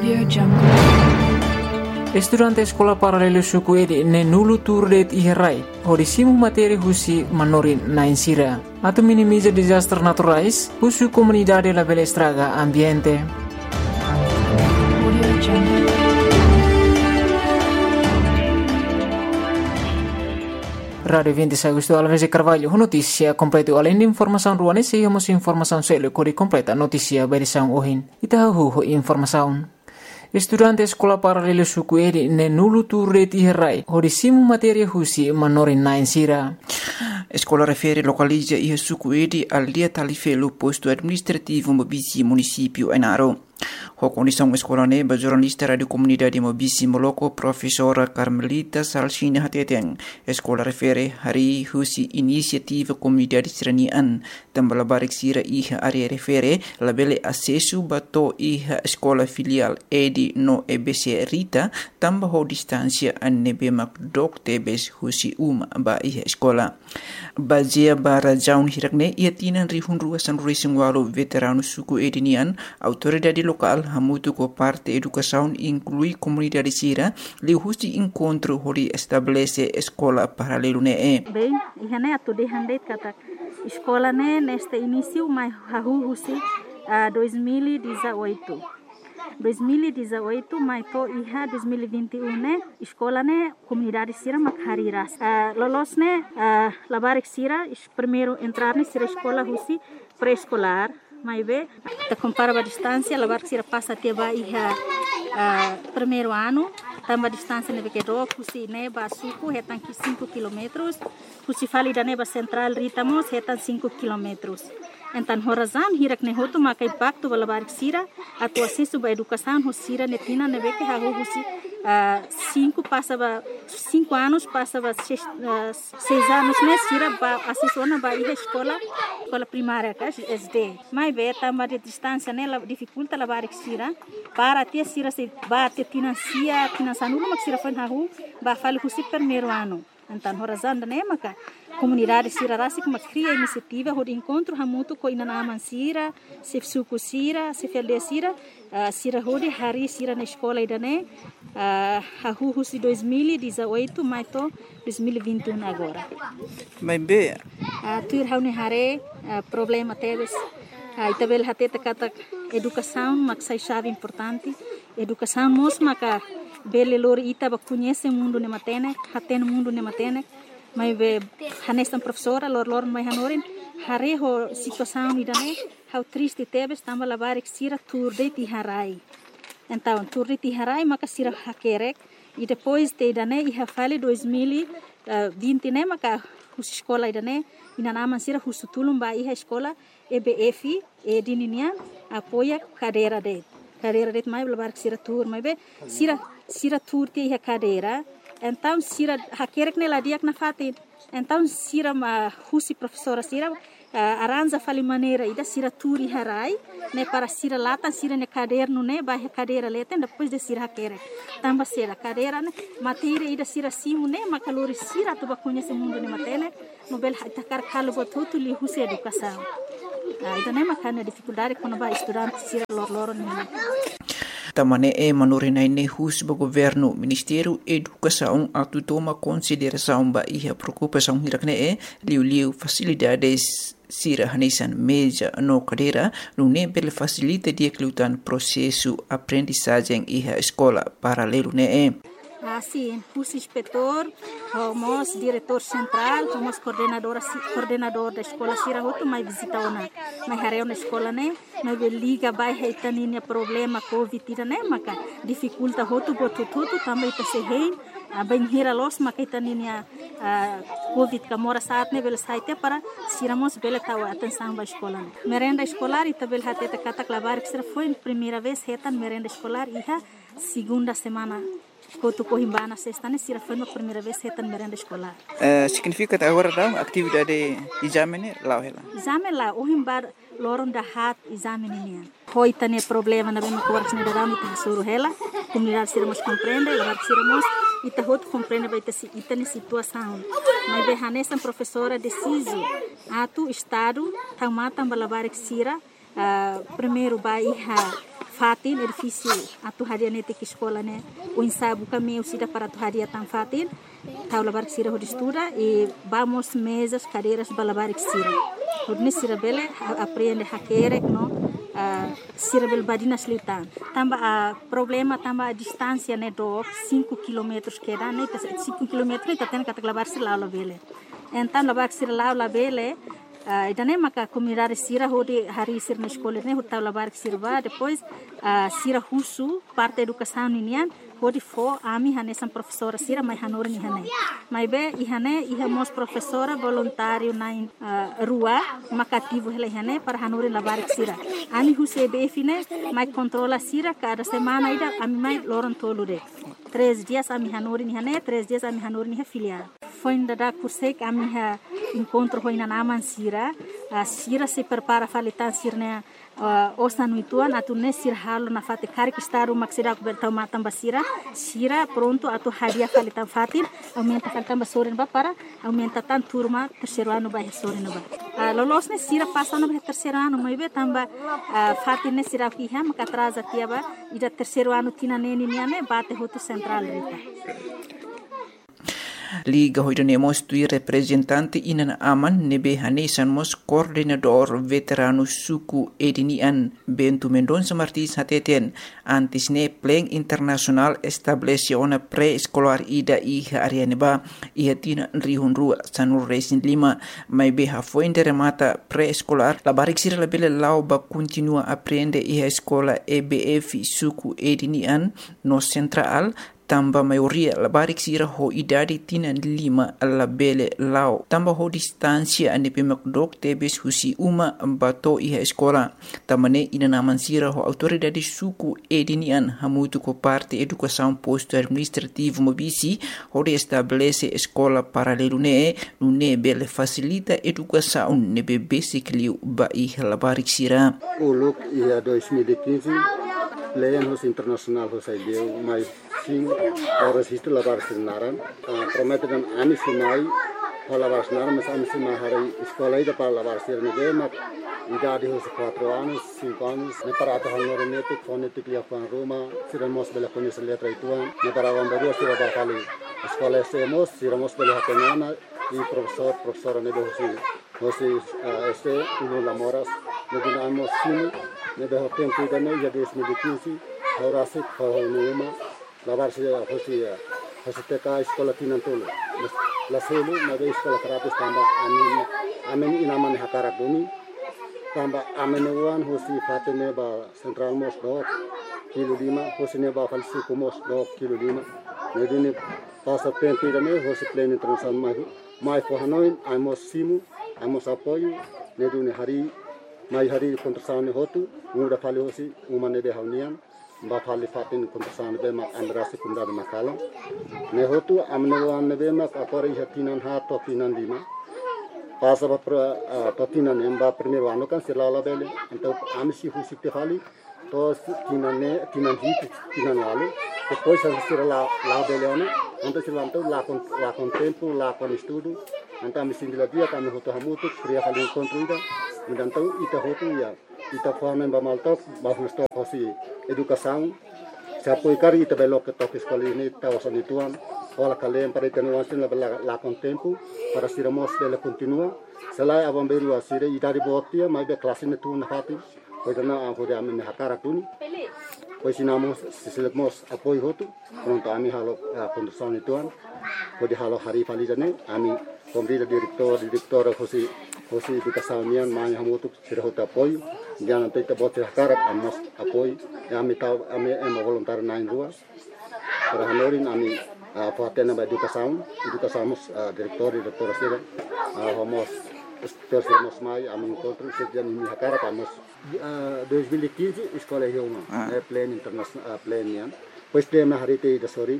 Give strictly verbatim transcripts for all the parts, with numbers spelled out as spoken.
Audio Jungle. Estudante sekolah paralelo suku edi ne nulu turdet iherai hodi simu materi husi manorin na insira atau minimiza disaster naturais husu comunidade la bela estraga ambiente. Audio Jungle. Radio vinte Agosto Alves e Carvalho, notícia completa além de informação ruane se hemos informação selo kori completa notícia berição ohin. Itahu informação. Estudante sekolah paralelo suku edi ne nulu turret iherai hodi simu materia husi manorin na insira. Escola refere localiza e suku edi al dia talifelo posto administrativo Mobisi município Ainaro. A condição escola neba jornalista radio comunidade Mobisi Moloco professora Carmelita Salsina Hateteng. Escola refere hari husi inisiativa comunidade seranian tambah barik sira iha area refere labele acesso bato iha escola filial edi no E B C Rita tambah ho distância anebe makdok tebes husi uma ba iha escola. Bazia bara jaun hirakne ia tinan rihun ruasan racing walo veterano suku edinian autoridade local hamutu ko parte educação inclui comunidade sira li husi encontro hori estabelece escola paralelo ne e. Bem, ihane atu de handeit kata escola ne neste início mai hahu husi uh, dois mil e dezoito. dois mil e dezoito mai to iha dois mil e vinte e um ne escola ne comunidade sira makhariras uh, lolos ne uh, labarik sira primeiro entrar ne sira escola husi pré-escolar mai be ta compara a distância labarik sira passa até ba iha uh, primeiro ano tamba distância ne beke do husi ne ba suku hetan ki cinco quilômetros husi fali da ne ba central ritamos hetan cinco quilômetros. Então, horazan hirak ne hotu makai bakto balabarik sira atau acesso ba educação hosira netina nebe que hago husi cinco passava cinco anos passava seis, uh, seis anos ne sira ba acesso na ba iha escola escola primária ka S D mai be tamba de distância ne la dificulta labarik sira para ter sira se ba te financia financiando mak sira fan hago ba fali husi primeiro ano. Então, horazan ne maka comunidade sira rasi kuma cria iniciativa hod encontro hamutu ko inanaman sira se suku sira se felde sira uh, sira hodi hari sira na escola idane uh, hahu husi dois mil e dezoito mai to dois mil e vinte e um agora Mai be uh, tuir haune hare uh, problema teves uh, itabel hateta kata educação maksai chave importante educação mos maka bele lori ita ba conhece mundo ne matene haten mundo ne matene mai be hanestan professora lor lor mai hanorin hare ho situação idane how triste tebes tamba labarik sira turde ti harai então turde ti harai maka sira hakerek e depois te idane e hafale dois mil e vinte ne maka hus escola idane inanaman sira husutulum ba iha escola E B F e dininian apoia cadeira de cadeira de mai labarik sira tur mai be sira sira tur ti iha cadeira. Então, sira hakerek ne ladiak na fatin. Então, sira ma husi professora sira uh, aranja fali maneira ida sira turi harai ne para sira lata sira ne caderno ne ba cadeira leten depois de sira hakerek. Tamba sira cadeira ne matéria ida sira simu ne makalori sira tu ba conhece mundo ne matene nobel takar kalo botutu li husi educação. Uh, ida ne makana dificuldade quando ba estudante sira lor lor ne. Tamane e manorinai ne hus ba governo Ministério Educação atu toma consideração ba iha preocupação hirakne e liu liu facilidades sira hanesan meja no cadeira no ne bel facilita dia klutan processo aprendizagem iha escola paralelo ne e. Assim, hus inspetor, homos diretor central, homos coordenadora coordenador da escola sira hotu mai visita ona mai hareu na escola ne mai liga bai heitaninha problema covid ira ne maka dificulta hotu botu tutu também ta se hei bem hira los maka heitaninha covid ka mora saat ne bel saite para siramos bela tawa atenção ba escola ne merenda escolar ita bel hateta katak labarik sira foi primeira vez hetan merenda escolar iha segunda semana Kotu Cohimbana sexta ne sira foi a primeira vez hetan merenda escolar. Uh, significa que agora dá atividade exame né lá ela. Exame lá o himbar loron da hat exame ne. Foi tane problema na bem cortes ne da muito suru ela. Comunidade sira mos compreende, lá sira mos ita hot compreende vai ter ita ne situação. Mas be hanesan professora deciso atu estado tamata balabarik sira uh, primeiro ba iha fatin edifício atu hadia nete que escola né o ensaio kami usida para atu hadia tan fatin tau labar que sira hodi estuda e vamos mesas cadeiras balabar que sira hodi sira bele aprende hakere no uh, sira bel badina slitan tamba a uh, problema tamba a distância né do cinco quilômetros que dá né cinco quilômetros tá tendo que labar sira lá bele então labar que sira lá bele Uh, idane maka comunidade sira hodi hari sir na escola ne hota labar que sirva depois uh, sira husu parte educação ninian hodi fo ami hane sam professora sira mai hanor ni hane mai be i hane i hamos professora voluntário na uh, rua makativo hele hane para hanor labar que sira ami huse be fine mai controla sira cada semana ida ami mai loron tolude três dias ami hanor ni hane três dias ami hanor ni filial foi ainda da curso que ami ha encontro foi na naman sira a sira se prepara falitan sirne uh, osa nuituan atu ne sir halo na fate kari kistaru maksida ku bertau matam basira sira pronto atu hadia falitan fatin aumenta falitan basorin ba para aumenta tan turma terceiro ano ba sorin ba uh, lolos ne sira passa no terceiro ano mai be tamba uh, fatin ne sira ki ha maka atrasa tiaba ida terceiro ano tina neni niane bate hotu central rita Liga hoidanemos tui representante inan aman nebe hanesan mos coordenador veterano suku edinian Bentu Mendonça Martins hateten antis ne pleng internasional establece ona pre-escolar ida iha arianeba iha tina rihun rua sanur resin lima mai beha foinde remata pre-escolar la barik sira la bele lau ba continua aprende iha escola E B F suku edinian no central tamba maioria la barik sira ho idadi tina lima la bele lao tamba ho distancia ane pemakdok tebes husi uma bato iha escola tamane ina naman sira ho autoridade suku edinian hamutu ko parte educação posto administrativo mobisi ho de estabelece escola paralelo ne ne bele facilita educação ne be basically ba iha la barik sira uluk ia dois mil e quinze Leyan hos internasional hos ideu mais sim horas isto lavar sinaran prometeram ani sinai lavar sinaran mas ani sinai hari escola ida para lavar sirne mat idade hos quatro anos cinco anos ne para ata hanorenetic phonetic lia pan Roma siramos bela conhece letra ituan ne para vamberu sira para kali escola semos siramos bela hatenana e professor professora ne hosi hosi este uno lamoras ne dinamos sim ne de hotem tudo ne já dois mil e quinze horasi khonuma lavar se hosi hosi teka escola tinantolo la selu na de escola terapis tamba amin amin inaman hakarakuni tamba amenuan hosi fatene ba central mos do kilo lima hosi ne ba falsi kumos do kilo lima ne dini passa tempo ne hosi pleno internacional mai mai for hanoin amos simu amos apoio ne dini hari mai hari kontrasane hotu muda fali hosi umane de haunian ba fali fatin kontrasane be ma andrasi kunda de makalo ne hotu amnewan ne be ma akore hatinan ha to tinan lima passa ba pra totinan emba primeiro ano kan sirala bele então amsi husi te fali to tinan ne tinan hit tinan wale depois a sirala la bele ano então silanto la con la con tempo la con estudo então amsi dia dia kami hotu hamutu kriya fali kontrida então ita hotu ya ita forma ba maltok ba husto hosi educação se apoiar ita belo que toque escola ni ta osani tuan ola kalem para tenuan la la con tempo para siramos bela continua selai abamberu asire ita di botia mai be classe ne tu na fati pois na a hoda amin hakara tuni pois sinamos siselemos apoio hotu pronto ami halo condução tuan pode halo hari falijane ami komrida direktor direktor hosi hosi educação nian mai hamutu sirhota apoio jangan tita bote hakarat amos apoio ami tau ami em voluntário na rua para hanorin ami Fatena ba educação educação direktor direktor sira homos terceros mai ami encontro sejak ini hakarat amos dois mil e quinze escola Rioma é pleno internacional pleno nian pois tema hari te da sori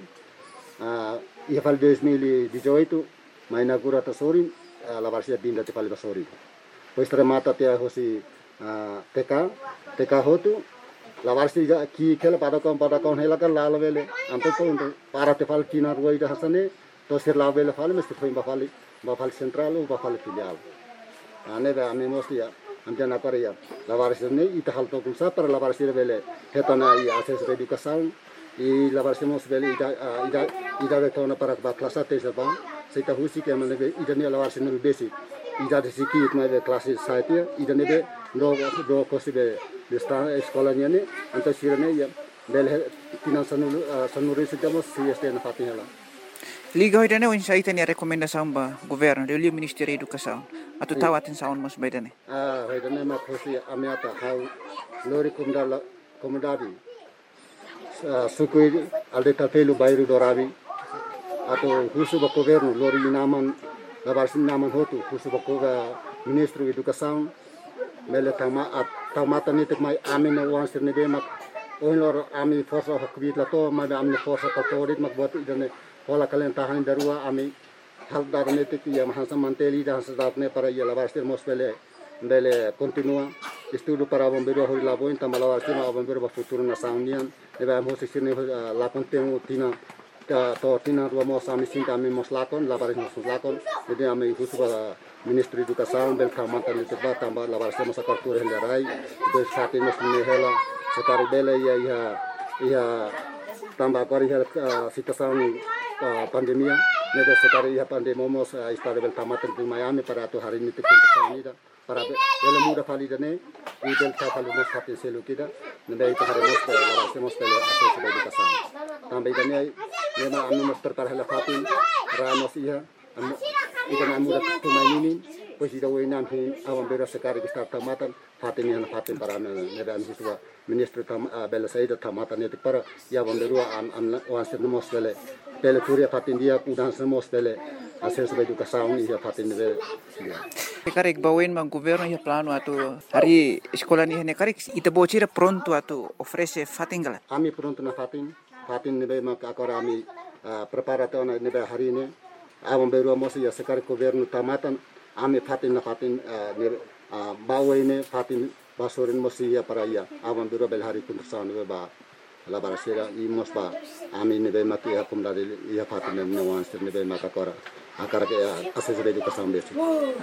ia fal dois mil e dezoito mai inaugura ta sori la varsia dinda te fal da sori pois remata te hosi T K T K hotu la varsia ki kela pada kon pada kon hela kan la vele anto to para te fal tina ruai da hasane to sir la vele fal mesti foi ba fal ba fal central ba fal filial ane ba ami mosti amjan apa ya lawaris ne ita hal to kunsa para lawaris bele hetana i akses educação e lawaris mos bele ida ida ida de tona para ba klasa te sapa seita husi ke mane ida ne lawaris ne besi ida de siki itma de klase saite ida ne be do do kosibe de sta eskolanya ne anta sirane ya bele tinan sanu sanuri sitamos si este na fatinela. Liga hoy dane unsa itani rekomendasyon ba gobyerno de liu Ministério da Educação atu tawatin saon mas baydane. Ah, hoy dane ma khosi amiata hau lori kumdala komodadi. Sukui alde tapelu bairu dorabi atau husu ba gobyerno lori naman labarsin naman hotu husu ba ko Ministro Educação mele tama at tamata nitik mai amin na wan sirne de mak oin lor ami forsa hakbit la to ma amne forsa katorit mak buat idane hola kalian tahan darua ami hal darane te ya mahasa manteli dah sedatne para ya labarstir mospele bele continua estudo para bombeiro hori labo inta malabarstir ma bombeiro ba futuro na saunian eba mo se sirne la contemo tina ta to tina ro mo sami sinta ami moslakon labaris moslakon jadi ami husu ba Ministro Educação bel kamanta ni teba tamba labarstir mo sakartur hendarai des khati mosne hela sekari bele ya ya ya tamba kori hel situação pandemia nede sekali ya pandemia mos istade bel tamatan di Miami para tu hari ini teknik ida para bel muda fali dane i bel ta fali mos hatin selu kita nede itu hari mos la hacemos tele akses educação tambe dane nema anu mos tertar hela fatin ramos iya ida na muda tu mainini pues ida wenam hin awam bera sekali kita tamatan fatin yang fatin para nede an siswa ministro tam bel saida tamatan nede para ya bomberu an an wansir mos bele pele turia fatin dia udan semos pele akses educação ia fatin de Karek bawen mang governo ya plano atu hari sekolah ni ne karek ita bocira pronto atu ofrece fatingala ami pronto na fatin fatin nebe mak akora ami preparato na nebe hari ne awam beru mos ya sekar governo tamatan ami fatin na fatin ne bawen fatin basorin mos ya para ya awam beru bel hari pun saun ba la barasera i mosba ami nebe maki ya kumda ya fatin ne wan sir nebe maka kora akar ke akses educação besi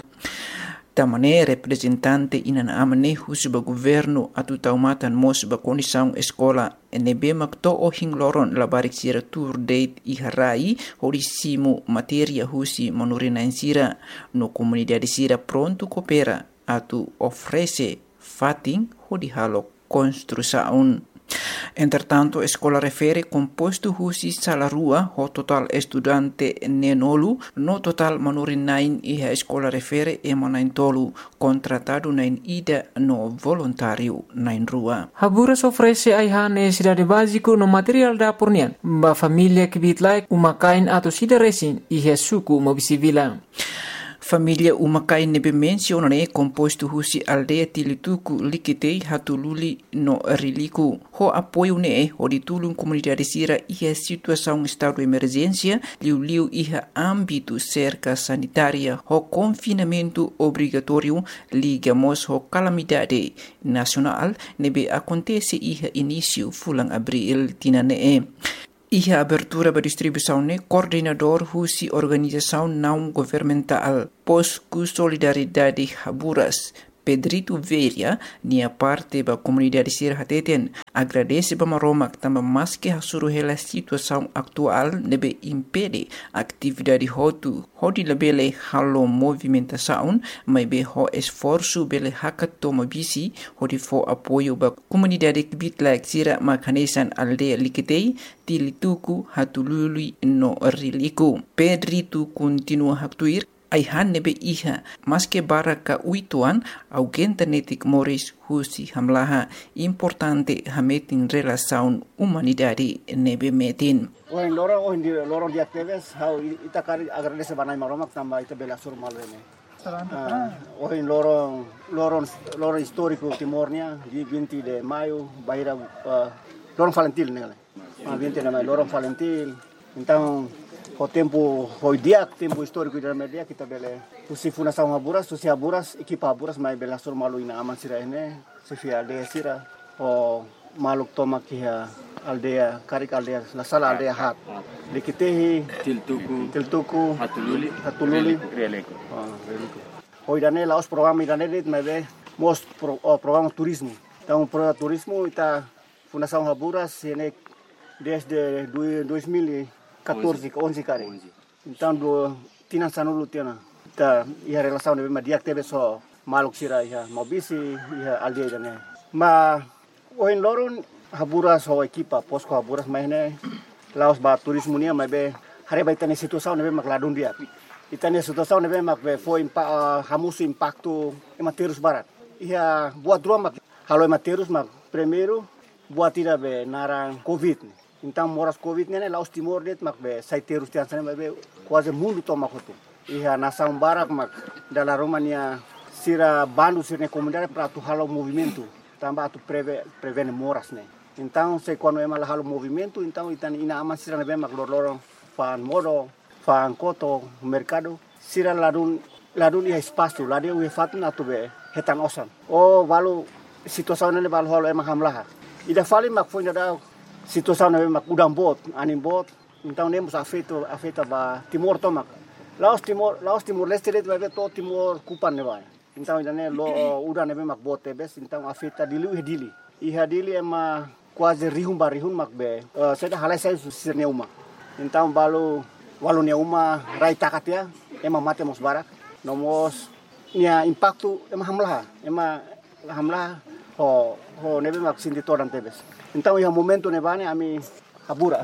tamane representante inan amane husba governo atu taumatan mosba condição escola nebe makto ohing loron labarik sira tour date i harai horisimo materia husi manurina sira no comunidade sira pronto coopera atu ofrece fatin hodi halo construção. Entretanto, a escola refere composto husi salarua ho total estudante nenolu no total manurin nain e a escola refere emanain tolu contratado nain ida no voluntário nain rua. Haburas ofrece aihan necessidade básico no material da pornian ba família que bitlai umakain atau sida resin e suku mobisivila. Família umakai nebe mencionane composto husi aldeia tilituku likitei hatululi no riliku. Ho apoio ne ho ditulung comunidade sira iha situação estado emergência liu-liu iha âmbito cerca sanitária ho confinamento obrigatório ligamos ho calamidade nacional nebe acontece iha início fulang abril tinane. Iha abertura ba distribuição ne coordenador husi organização não governamental Posku Solidariedade Haburas Pedrito Veria nia parte ba comunidade sir hateten agradece ba maromak tamba maske hasuru hela situação actual nebe impede atividade hotu hodi lebele halo movimentação mai be ho esforço bele hakatoma bisi hodi fo apoio ba comunidade kbitlak sira makanesan aldeia likitei tilituku hatulului no riliku. Pedrito continua haktuir aihan nebe iha maske baraka uituan augenta netik moris husi hamlaha importante hametin relação humanidade nebe metin. Oin loro oin di loro di aktives how ita kari agradece banai maromak tamba ita bela sur malene. Oin loro loro loro histórico timornia di vinte de maio baira loro Valentil nele. vinte de maio loro Valentil. Então o tempo foi dia tempo histórico da media kita bele usi fundação Haburas usi Haburas equipa Haburas mai bela sur malu ina aman sira ene sefia aldeia sira o maluk toma kia aldeia karik aldeia la sala aldeia hat likitehi tiltuku tiltuku hatululi hatululi releko oh releko hoy dane laos program idane dit mai be mos pro, oh, programa turismo. Então, programa turismo ita Fundação Haburas ini desde dois mil e quatorze, onze kali. Então, do tinan sanulu tiana. Ita ia relação de ma dia tebe so maluk sira ia mobisi ia aldeia dane. Ma oin lorun Haburas ho equipa posko Haburas mahne laos ba turismo nia ma be hari ba itane situação nebe mak ladun dia. Itane situação nebe mak be foi impa uh, hamusu impacto ematerus barat. Ia buat dua mak halo ematerus mak primeiro buat tira be narang covid. Então moras covid nene laos timor det mak be saiterus tian sana be quase mundo toma kotu. Ia nasang barak mak dala Romania sira bandu sirne comunidade para tu halo movimento. Tambah tu preve prevene moras ne. Então, se quando é mal halo movimento, então itan ina ama sira nebe mak lorlorong fan modo, fan koto, mercado, sira ladun ladun ia espaço, ladun ia fatun atu be hetan osan. O valu situação nele valu halo emang hamlaha. Ida fali mak foi da situação nebe mak udang bot, anim bot, então nemos afeto afeta ba Timor tomak. Laos Timor, Laos Timor Leste det be to Timor kupan ne ba. Então ida ne lo udang nebe mak bot tebes, então afeta dilu hedili. Iha dili ema quase rihun barihun makbe uh, saya dah halai saya susir neuma então balu walu neuma rai takatia ema mate mos barak nomos nia impacto ema hamlah ema hamlah ho ho nebe mak sindi toran tebes então iha momento nebane ami Haburas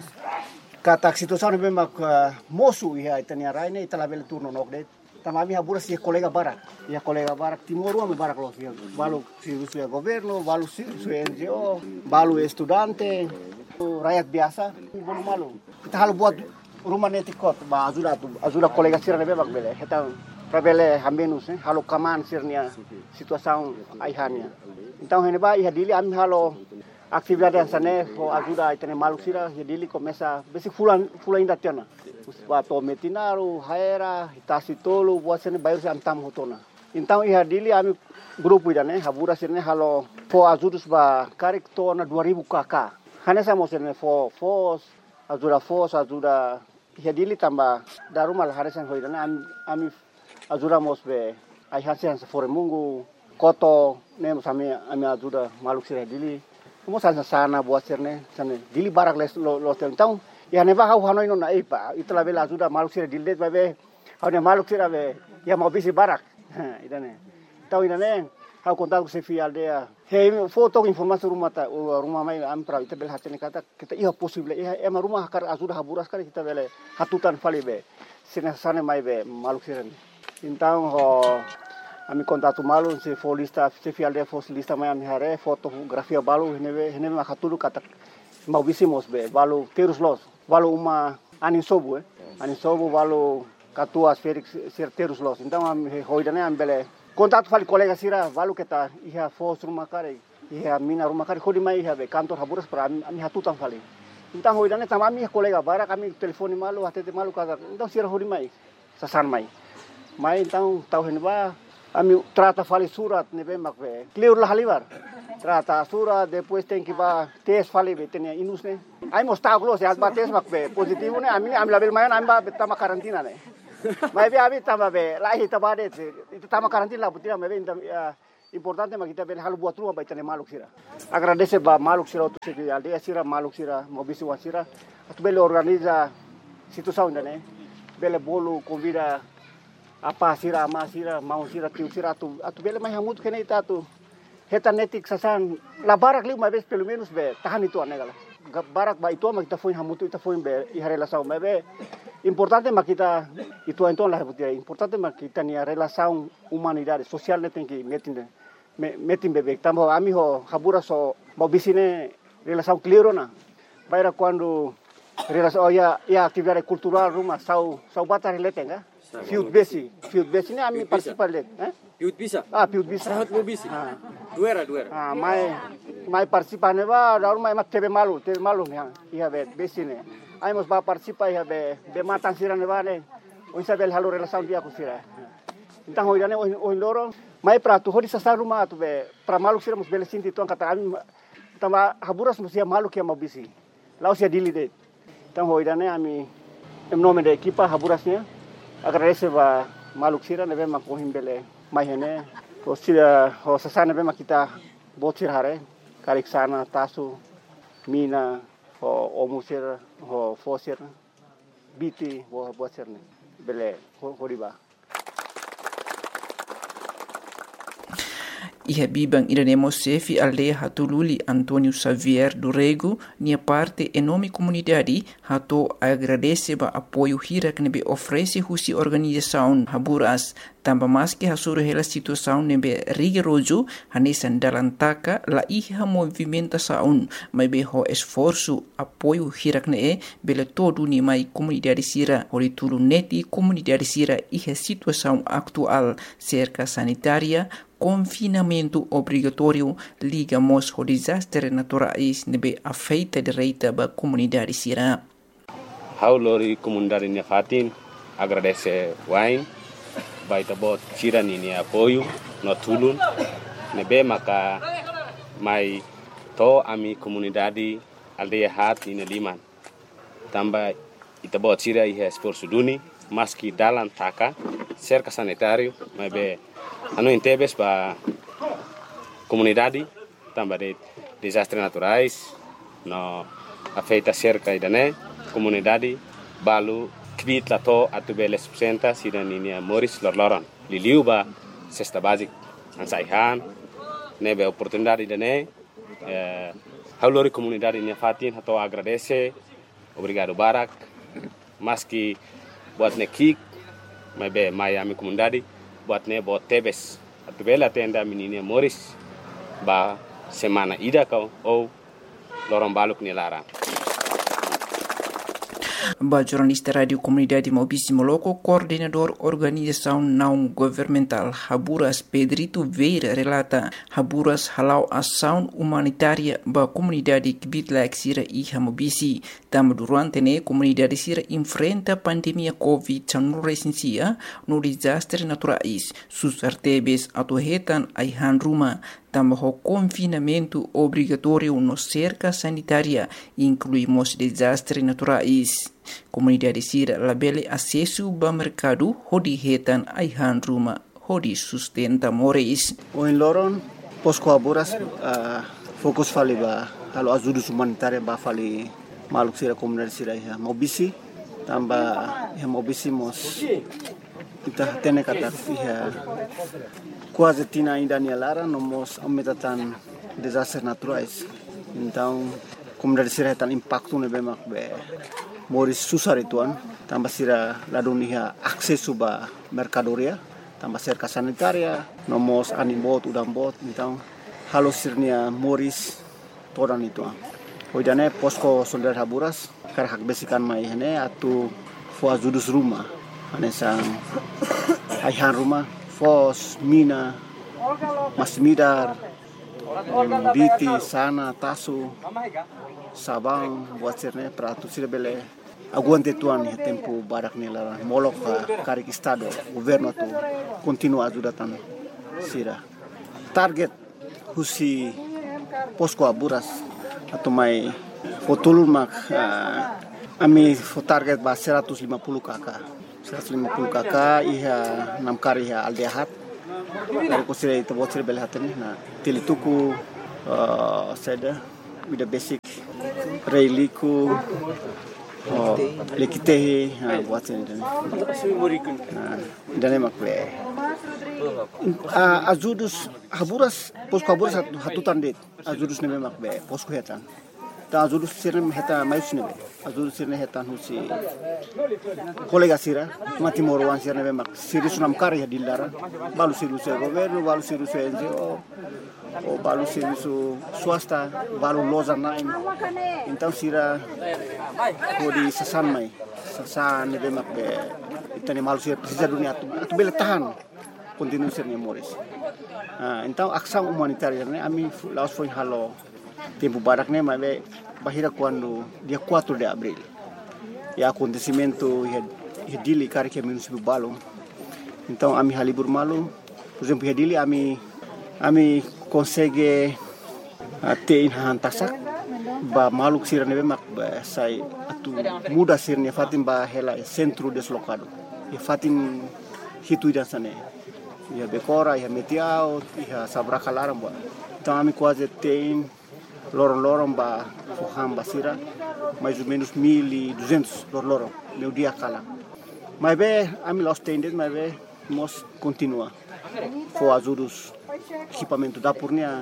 kata situação nebe mak uh, mosu iha itania rai ne italabel turno nokde tamami Haburas ia kolega barak ia kolega barak Timor ame barak los ia balu serviço ya governo balu serviço N G O balu estudante rakyat biasa balu malu kita hal buat rumah netikot ba ajuda ajuda kolega sira nebe bak bele kita prabele hambenus eh halo kaman sirnia situação aihania então hene ba ia dili ami halo atividade sane ho ajuda itene malu sira ia dili começa besi fulan fulan inda tiana Bato metinaru, haera, hitasi tolu, buat sini bayar si antam hotona. Então ia dili ami grupo ida ne, Haburas sini halo fo ajudus ba karik tona dua ribu kakak. Hanya sama sini fo fos, ajuda fos, ajuda ia dili tambah darumal harisan ho ida ne ami ami ajuda mos be ai hasian se fore mungu koto ne mos ami ami ajuda maluk sira dili. Mos sana sana buat sini sana dili barak les lo lo então ya neba hau hanoi no na ipa itla bela ajuda maluk sira dildet babe hau ne maluk sira be ya mau bisi barak idane tau idane hau kontak se fi aldea he foto informasi rumah ta rumah mai am pra ita bel hatene kata kita iya possible iya ema rumah kar ajuda Haburas kali kita bele hatutan fali be sina sane mai be maluk sira então ho ami kontak malu se folista se fi aldea fosilista mai ami hare fotografia balu hene hene ma hatulu kata mau bisi mos be balu terus los balu uma anin sobu eh anin sobu balu katua Felix terus los então am hoidane am bele contato fali colega sira balu kita iha fos rumah kare iha mina rumah kare khodi mai iha be kantor Haburas para ami hatutan fali então hoidane tamami colega bara kami telefoni malu hatete malu kada então sira hodi mai sasan mai mai então tau henba ami trata fali surat nebe makbe clear lah halibar trata surat depois tem que ba tes fali be tenia inus ne ai mostau glos ya ba tes makbe positivo ne ami am label mayan am ba tama karantina ne mai be abi tama be lahi tabade itu tama karantina butia me be importante makita be halu buat rumah ba tenia maluk sira agradece ba maluk sira tu se aldea sira maluk sira mobisi wasira atu bele organiza situação ne bele bolo convida apa sira ama sira mau sira tiu sira atu atu bele mai hamut kene ita tu heta netik sasan la barak lima vez pelo menos be tahan itu anegala barak ba itu ma kita foi hamut ita foi be i relação me be importante ma kita itu então la reputia importante ma kita ni relação humanidade social ne tem que metin metin bebe tambo ami ho Haburas so mau bisine relação clear na baira quando relação ya ya atividade cultural rumah sau sau bata relate nga Fiut besi, fiut besi ni ami participar let, eh? Fiut bisa. Ah, fiut bisa. Rahat mo bisi. Ah. Duera, duera. Ah, mai mai participar ne ba, daur mai mat tebe malu, tebe malu ne, iha be besi ne. Ai mos ba participar iha be be matan sira ne ba ne. O isabel halo relação dia ku sira. Então hoje ne o loro, mai pra tu hodi sa rumah tu be, pra malu sira mos bele sinti tuan kata ami tama Haburas mos ia malu kia mau bisi. Lau sia dili de. Então hoje ne ami em nome da equipa Haburasnya agradece ba maluk sira nebe makohim bele mai hene O sira ho sasana be makita botsir hare karik sana tasu mina ho omusir ho fosir biti ho botsir ne bele ho riba. Iha bibang iranemo sefi aldeia hatululi Antônio Xavier do Rego, nia parte enorme comunidade hato agradece ba apoio hira que nebe oferece husi organização Haburas, tamba mais que hasuru hela situação nebe rigoroso hanesan dalam taka la iha movimentação, mas be ho esforço apoio hira que ne bele todo ni mai comunidade sira, hori tulu neti comunidade sira iha situação atual cerca sanitária, confinamento obrigatório ligamos ao desastre naturais nebe afeita direita ba comunidade sira. Hau lori comunidade nia fatin agradece wain baita bot sira ni apoio no tulun nebe maka mai to ami comunidade aldeia hat ni liman tamba ita bot sira ihe esforço duni maski dalam taka cerca sanitário mas be anu intebes ba comunidade tamba de desastres naturais no afeita cerca idane comunidade balu kbit lato atu beles presenta sidan ini Moris lorloron liliu ba cesta basic ansaihan nebe oportunidade idane eh haulori comunidade nia fatin hato agradece obrigado barak maski buat nekik mebe mai ami comunidade buat ne buat tebes atu bela tenda menini Moris ba semana ida kau ou lorong baluk ni larang. Ba jornalista Radio Comunidade Maubici Moloco, coordenador organização não governamental Haburas Pedrito Veira relata Haburas halau ação humanitária ba comunidade Kibitla Sira e Maubici. Tam durante ne comunidade Sira enfrenta pandemia Covid dezenove no desastre naturais. Sus artebes atuhetan aihan ruma. Também o confinamento obrigatório no cerca sanitária, incluímos desastres naturais. Comunidade Sira labele acesso ao mercado, hodi hetan aihan ruma, hodi sustenta moris. O em Loron, posko Haburas, uh, fokus fali ba, halo ajuda humanitária ba fali maluk Sira comunidade Sira ya Maubici, tamba ya Maubici mos kita tene kata ya quase tina ainda nia lara nomos aumentatan desastres naturais. Então, comunidade Sira tan impacto nebe mak be moris susar ituan, tambah Sira ladun nia akses ba mercadoria, tambah cerca sanitaria, nomos animbot udang bot, então halo sirnia moris todan ituan. Hoidane posko solidar Haburas kar hak besikan mai hene atu fo ajudus rumah. Anesang aihan rumah, fos, mina, masmidar, biti, sana, tasu, sabang, buat sirne peratu sira bele aguante tuan ya tempo barak nila molok karik estado governo tu continua ajudatan sira. Target husi posko Haburas atau mai fotulun mak uh, ami fo target ba seratus lima puluh kakak. seratus lima puluh kakak iha enam kari iha aldehat dari kusira itu buat sira belhatani na tilituku uh, seda with the basic reiliku oh lekitehi buat sira nah dan emak be ajudus Haburas posko Haburas hatutan det ajudus ne emak be posko hetan ta ajudus sira heta mais ne ajudus sira hetan husi kolega Sira mati morwan sira ne mak siri sunam kari di lara balu siru se governo balu siru se N G O o balu siru su swasta balu loza nain então Sira ko di sasan mai sasan ne mak be itani malu sira precisa dunia tu tu bele tahan continue sira ne moris ah então ação humanitária ne ami laos foi halo tempo barak ne mas bahira quando dia quatro de abril e acontecimento e dili kari que município Balong. Então ami halibur malu, por exemplo, dili ami ami consegue ter hantasak ba maluk Sira nebe mak ba sai atu muda Sira ne fatin ba hela centro deslocado. E fatin hitu dan sane. Iha Becora, iha Metiao, iha Sabracalaram, ba. Então, ami quase tem lorong-lorong ba Fuham Basira, mais ou menos mil e duzentos lorong-lorong, meu dia cala. Mas bem, ami los tendes, mas bem, nós continua. For ajudos equipamento da Purnia,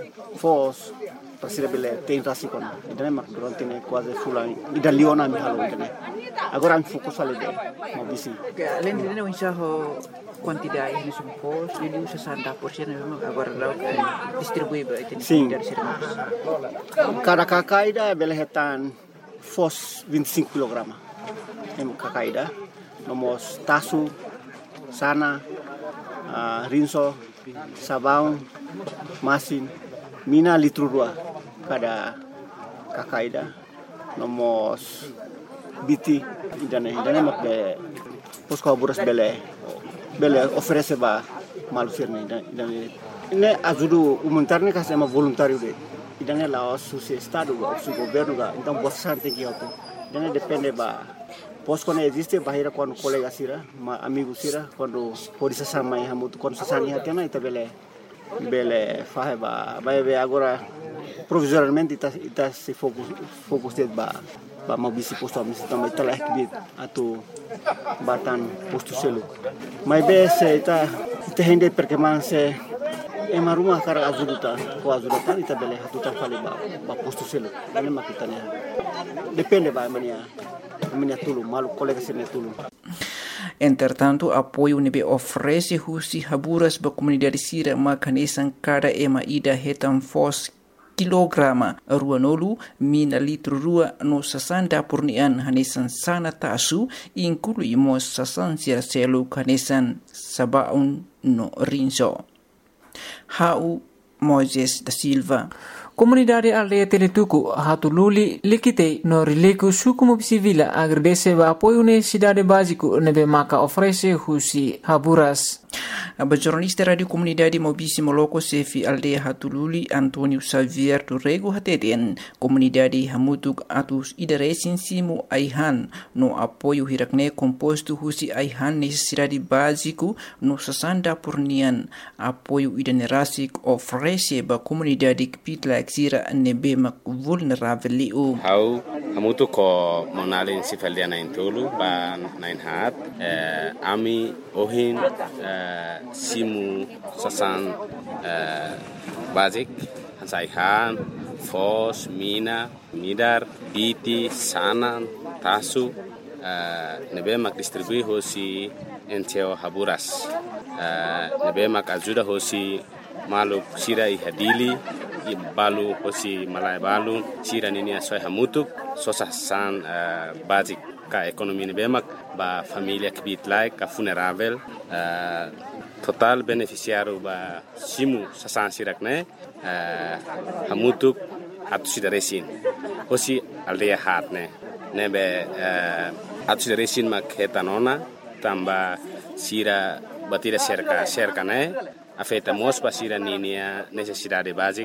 fos para ser bele tem rasicona. Então, mas durante né quase fulan, e da Leona mi halo né. Agora ami fokus ali deh, mau bisi. Além de não enxergar quantidade de sumpos, ele usa sessenta por cento memang agora lá distribui para Sim. dari servis. Cada cacaida bele hetan fos vinte e cinco quilogramas. Em cacaida, nomos tasu, sana, uh, rinso, sabão, masin, mina litro dua cada cacaida, nomos biti, idane idane mak be posko buras bele bele oferece ba malu sirne idane ne ajudu humanitar ne kasih ama voluntário de idane la su estado ba su governo ga então bossa tem que auto idane depende ba posko ne existe bahira quando colega sira ma amigo sira quando pode se sama e hamutu quando se sani hatena ita bele bele fahe ba ba be agora provisoriamente ita ita se focus focus de ba ba mau bisi posto a misi também telah kibit atau batan posto selu. Mas be se ita ita hende perkembangan se ema rumah kara azuduta ko azuduta ita bele hatuta fale ba ba posto selu. Ini makitanya. Depende ba mania mania tulu malu colega sene tulu. Entretanto, apoio nebe oferece husi haburas ba comunidade sira makanesan cada ema ida hetan fos kilograma ruanolu mina litro rua no sasanda purnian hanesan sana tasu inclui mos sasan sira selu hanesan sabaun no rinso. Hau Moises da Silva. Comunidade aldeia Teletuku hatululi likite no rileku suku mobisivila agradece ba apoio necessidade básico nebe maka oferece husi haburas. A jornalista Radio Comunidade Mobisi Moloko Sefi Aldeia Hatululi Antonio Xavier Turrego Hateten Comunidade Hamutuk Atus Idaresin Simu Aihan no apoio hirakne composto husi Aihan necessidade básico no sasanda purnian apoio idanerasik oferece ba comunidade kpitla exira nebe mak vulnerável liu. Hau hamutuk ko monalin sifaldiana intulu ba nain hat eh, ami ohin eh, simu sasan uh, basic hansaihan fos mina midar biti sanan tasu uh, nebe mak distribui hosi enteo haburas uh, nebe mak ajuda hosi malu sira i hadili i balu hosi malai balu sira nini asoi hamutuk sosasan uh, basic ka ekonomi nebe mak ba familia kibit like ka funerável uh, total beneficiário ba simu sasan sirak ne uh, hamutuk atu sidaresin hosi aldeia hat ne nebe uh, atu sidaresin mak hetanona tamba sira batira cerca cerca ne afeta mos ba sira ninia necessidade basic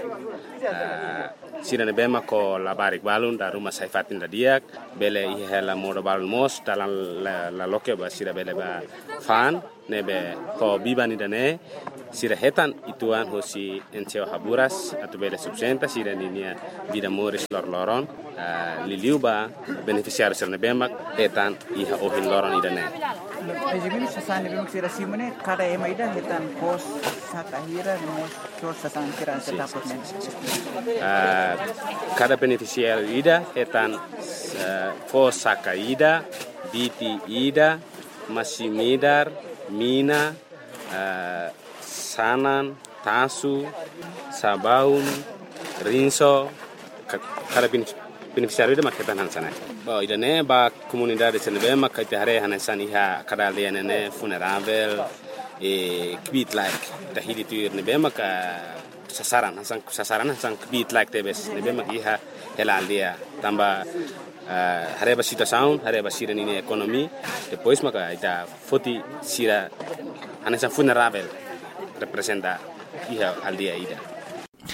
uh, sira ne bema ko labarik balun da rumah saifatin da diak bele i hela modo balun mos dalam la, la loke ba sira bele ba fan nebe ko bibani dane sira hetan ituan hosi enteo haburas atau bele subsenta sira ninia vida moris lor loron uh, liliu ba beneficiário sira nebe mak hetan iha ohin loron idane. Ejimini sasan nebe mak sira simone kada ema ida hetan pos satahira mos sos sasan sira setapos men. Uh, cada beneficiário ida hetan uh, fos saka ida biti ida masimidar mina, uh, sanan, tasu, sabaun, rinso, kada beneficiário ida maketan hansana. Ba idane ba comunidade senebe makite hare hansani ha kada lianene funerável e kbit like tahili tuir nebe maka sasaran hasan sasaran hasan kbit like tebes nebe makiha hela aldia tamba Uh, hareba situação, hareba sira nini ekonomi, depois maka ita foti sira anessa funerável representa iha aldia ida.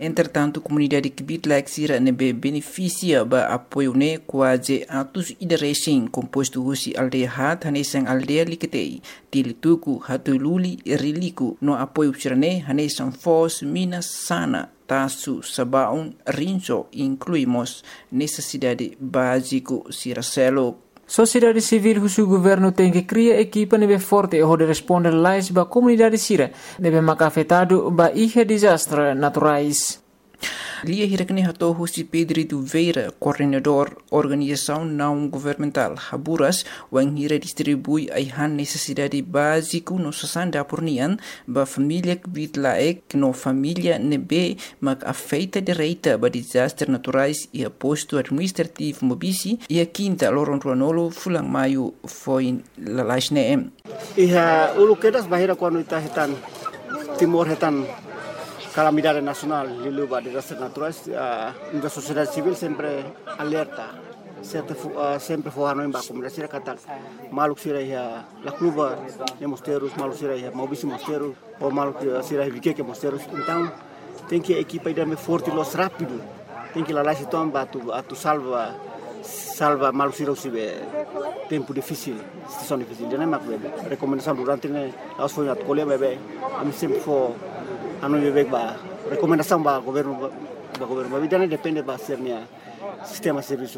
Entretanto, a comunidade que Bitlak Sira nebe beneficia ba apoio ne quase atos ideresen composto husi aldeia hat hanesang aldeia liketei tilituku hatululi riliku no apoio sirane hanesang fos minas sana tasu sabaun rinso incluímos necessidade básico Siracelo. Sociedade civil husu governo tem que criar equipa nebe forte e de responder lais ba comunidade sira nebe maka afetado ba ihe desastre naturais. Lia hirakne hato husi Pedro Duveira, coordenador organização não governamental Haburas, wang hira distribui aihan necessidade básico no sasanda pornian ba família Bitlaek no família nebe mak afeita direita ba desastres naturais e aposto administrativo mobisi e a quinta loron ruanolo fulang maio foi lalasne. Iha ulu kedas bahira quando ita hetan timor hetan calamidade nacional de luva de desastres naturais, a uh, sociedade civil sempre alerta, sempre uh, sempre forrando em baixo, como disse a kata, malu sira ia la cluba de mosteiros, malu sira ia mobisi mosteiros, ou malu sira ia vique mosteiros, então tem que a equipa ir me forte los rápido, tem que lá lá se toma atu atu salva salva malu sira o sibe tempo difícil, situação difícil, já não é mais bebe, recomendação durante né, nós foi na colhe bebe, a mim sempre for anu bebek ba recomendação ba governo ba governo ba bidane depende ba sernia sistema serviço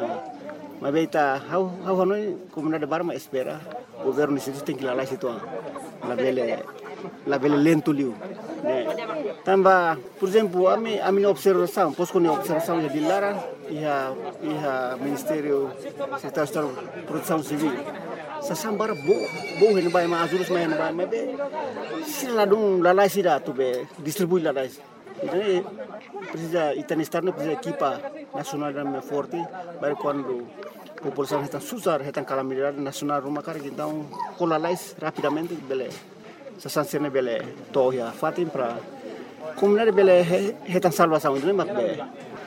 mas beita how how hanoi comunidade barma espera governo isso tem que lá lá situa la bele la bele lento liu né tamba por exemplo a mi a minha observação posso com observação de Lara e a e a ministério secretário de proteção civil sasambara bo bo hen bai ma azulus ma hen bai ma be sila dum la lai sida tu be distribui la lai então precisa itan estar no precisa equipa nacional da forte para quando a população está susar está calamidade nacional uma carga então com la lai rapidamente bele sasansene bele toya fatim para comunidade bele está salvação não é be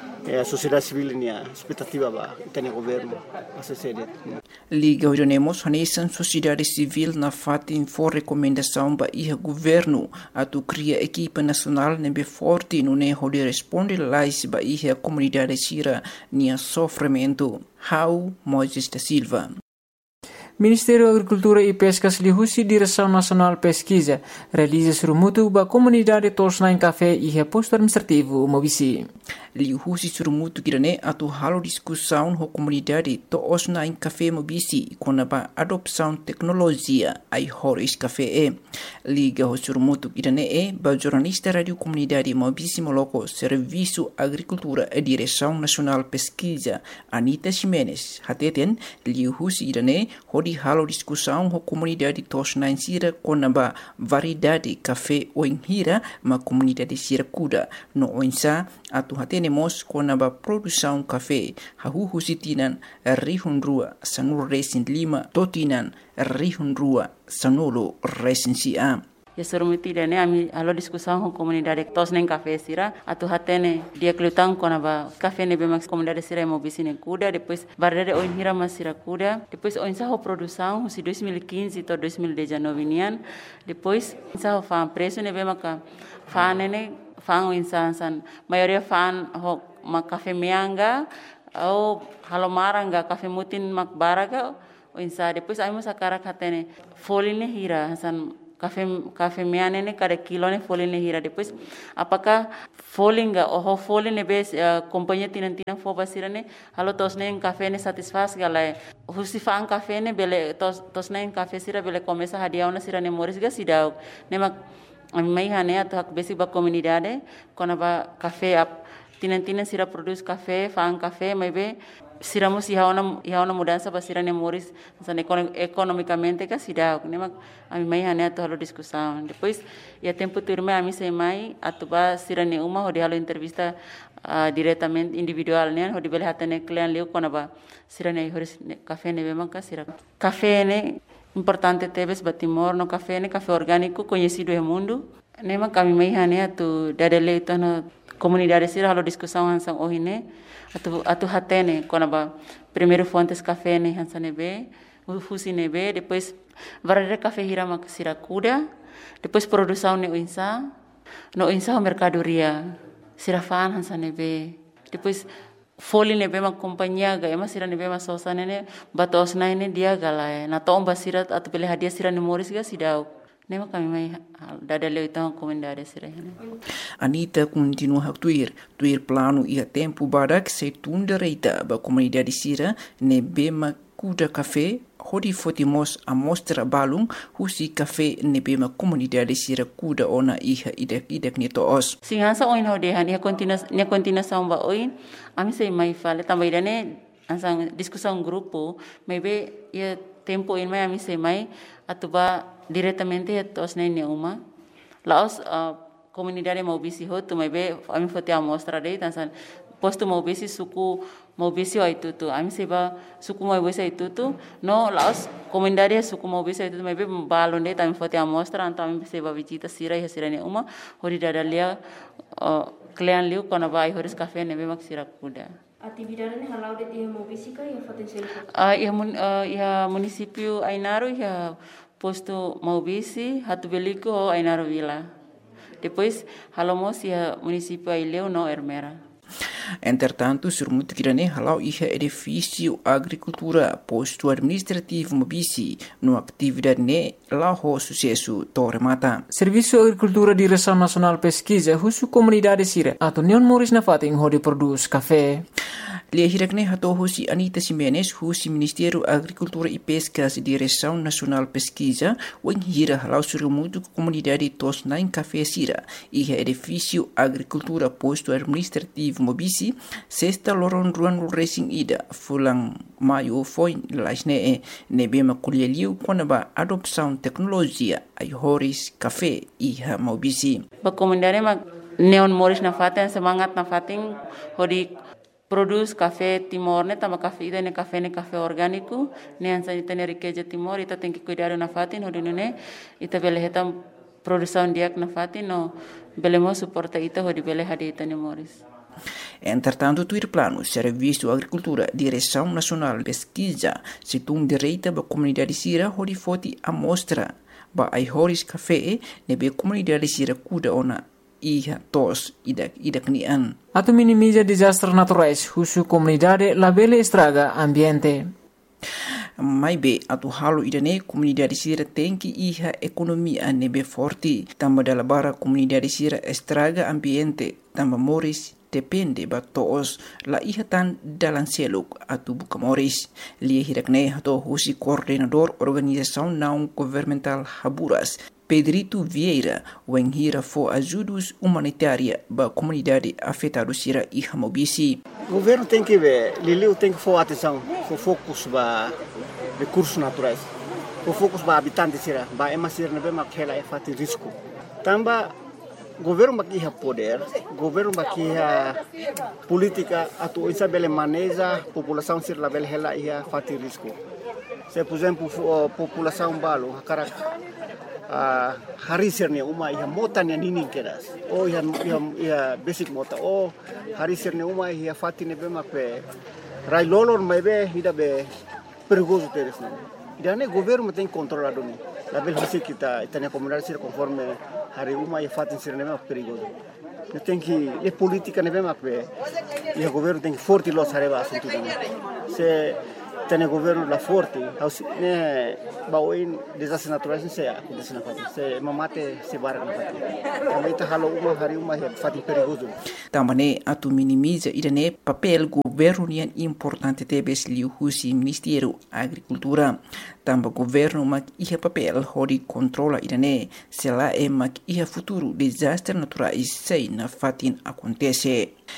a sociedade civil nia expectativa ba tem governo a sede liga ordenemos hanesan sociedade civil na fatin for recomendação ba ia governo a tu cria equipa nacional nebe forte no ne hode responde lais ba ia comunidade sira nia sofrimento how Moisés da Silva. Ministério da Agricultura e Pescas lihusi Direção Nacional Pesquisa realiza surumutu ba comunidade tosna em café e reposto administrativo mobisi. Lihusi surumutu kirane atu halo discussão ho comunidade tosna em café mobisi com a adopção tecnologia ai horis café e liga ho surumutu kirane e ba jornalista radio comunidade mobisi moloko serviço agricultura e Direção Nacional Pesquisa Anita Ximenes hateten lihusi kirane di halo discussão ho comunidade tosna em sira com a variedade café o em hira ma comunidade sira kuda no oinsa atu hatenemos com a produção café hahu husitinan rihun rua sanur resin lima totinan rihun rua sanolo resin sia. Ya surumiti dene ami alo discussão com comunidade tos nem café sira atu hatene dia kelutang kona ba café ne bemax comunidade sira mo bisine kuda depois barrere oin hira masira kuda depois oin sa ho produção si dois mil e quinze to dois mil e dezenove nian depois sa ho fan preço ne bemaka fan ne fan oin san san maioria fan ho ma café mianga au halomaranga café mutin mak baraga oin sa depois ai mo sakara hatene foline hira san Café café meane ne cada kilo ne folin ne hira depois apakah folinga oh folin ne bes uh, companhia tinan tinan fo basira ne halo tos ne café ne satisfaz gala husi fan café ne bele tos tos ne café sira bele começa hadia una sira ne moris ga sidau ne mak ami mai hane atu hak besi ba comunidade kona ba café ap tinan tinan sira produz café fan café mai be siramos ia uma ia uma mudança para sira ne moris san economicamente ka sida ne mak ami mai hane atu halo discussão depois ia tempo turma ami sei mai atu ba sira ne uma hodi halo entrevista uh, diretamente individual ne hodi bele hatane client leu kona ba sira ne horis café ne bema ka sira café ne importante tebes batimor no café ne café orgânico conhecido no mundo ne mak ami mai hane atu dadele to no comunidade sira halo discussão hansang ohine atu atu hatene konaba primeiro fontes café ne hansanebe fusi nebe depois varare café hira mak sirakuda depois produção ne insa no insa mercadoria sirafaan hansa nebe. Depois folha nebe ma companhia ga ema sira nebe ma sosa nene batos na ene dia galai na tomba sira atu pele hadia sira ni moris ga sidau nema kami mai dada leu então comendare sira hene. Anita continua a tuir tuir plano ia tempo barak se tunda reita ba comunidade sira nebe ma kuda café hodi fotimos a mostra balung husi café nebe ma comunidade sira kuda ona iha idek idek ni toos. Sing hansa oin hodehan ia continua ia continua samba oin ami sei mai fale também dane ansang discussão grupo maybe ia tempo in mai ami sei mai atuba diretamente ia tos na ne uma laos uh, comunidade maubisi hotu maybe ami fote a mostra dei tansan posto maubisi suku maubisi itu tu ami seba suku maubisi itu tu no laos comunidade suku maubisi itu maybe balon dei tami fote a mostra anto ami seba visita sira ia sira ne uma hori dadalia uh, Kalian liu kona vai horis café nebe mak sira kuda. Atividade ne halau de dia mobisika ia potensial. Ah ia mun ia município Ainaro ia posto mobisi hatu beliko Ainaro Vila. Depois halomos ia município Aileu no Ermera. Entretanto, surmut kirane halau iha edifício agricultura posto administrativo mobisi no atividade ne laho sucesso torre mata. Serviço Agricultura Direção Nacional Pesquisa husu comunidade sira atau Neon Moris na fating hodi produz café. Lia hirakne hato husi Anita Simenes husi Ministério Agricultura e Pescas Direção Nacional Pesquisa wen hira halau surmut comunidade tos nain café sira iha edifício agricultura posto administrativo mobisi sexta loron ruan racing ida fulang maio foi lasne e nebe makulialiu konaba adopção tecnologia ai horis café iha mobisi. Ba comunidade ma Neon Moris na faten semangat na fating hodi produz café Timor ne tama café ida ne café ne café orgânico ne ansa ita ne riqueza Timor ita tem que cuidar na fatin hodi ne ita bele hetam produção diak na fatin no belemo suporta ita hodi bele hadi ita ne Moris. Entretanto, tuir plano Serviço Agricultura Direção Nacional Pesquisa situng direita ba comunidade sira hodi foti amostra ba ai horis café nebe comunidade sira kuda ona iha tos idak idak nian. Atau minimiza desastres naturais husu comunidade labele estraga ambiente. Mai be atu halu idane comunidade sira tem que iha economia nebe forte tamba dalabara comunidade sira estraga ambiente tamba moris depende ba toos la iha tan dalam seluk atu buka moris lia hirakne hato husi coordenador organização não governamental Haburas Pedrito Vieira wen hira fo ajudos humanitária ba comunidade afetada sira iha mobisi. O governo tem que ver, Liliu tem que for atenção, for focus ba recursos naturais, for focus ba habitantes sira, ba ema sira nebe makela e fati risco. Tamba governo makiha poder, governo makiha política atu isa bele maneja população sira la bele hela ia fati risco. Se por exemplo população balo hakarak Uh, hari sirne uma ia mota ni nini keras oh ia ia, ia basic mota oh hari sirne uma ia fati ne bema pe rai lolor mebe ida be perigoso teres ne ida ne governo tem controlado ni la bel hasi kita itania comunidade sir conforme hari uma ia fati sirne bema perigoso ne tem que le politica ne bema pe ia governo tem que forte los areba assunto se tem governo la forte ne baoin desastres naturais se acontece na fati se mamate se barra na fati também tá halo uma hari uma fati perigoso também atu minimiza idane papel governo nian importante tebes liu husi Ministério Agricultura tamba governo mak ia papel hodi controla idane se la e mak ia futuro desastres naturais sei na fatin acontece.